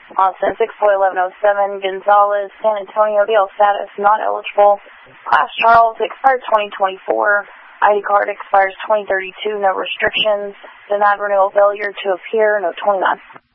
Austin 6411107, Gonzalez, San Antonio, DL status not eligible. Class Charles expired 2024. ID card expires 2032, no restrictions. Denied renewal, failure to appear, no 29.